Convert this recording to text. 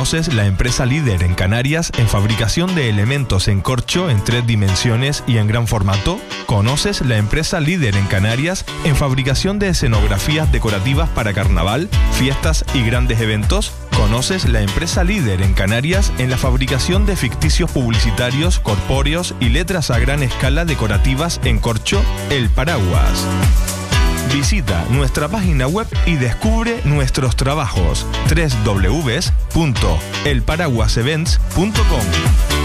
¿Conoces la empresa líder en Canarias en fabricación de elementos en corcho en 3 dimensiones y en gran formato? ¿Conoces la empresa líder en Canarias en fabricación de escenografías decorativas para carnaval, fiestas y grandes eventos? ¿Conoces la empresa líder en Canarias en la fabricación de ficticios publicitarios, corpóreos y letras a gran escala decorativas en corcho? El Paraguas. Visita nuestra página web y descubre nuestros trabajos. www.elparaguasevents.com